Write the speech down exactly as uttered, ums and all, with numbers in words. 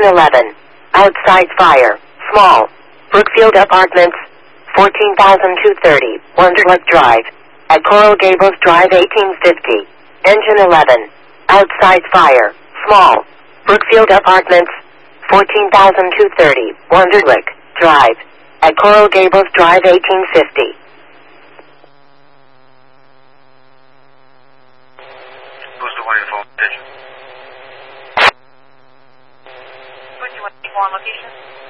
eleven. Outside fire. Small. Brookfield Apartments. fourteen thousand two hundred thirty. Wonderlick Drive. At Coral Gables Drive eighteen fifty. Engine eleven. Outside fire. Small. Brookfield Apartments. fourteen thousand two hundred thirty. Wonderlick Drive. At Coral Gables Drive eighteen fifty. Who's the way phone station? Would you like to go on location?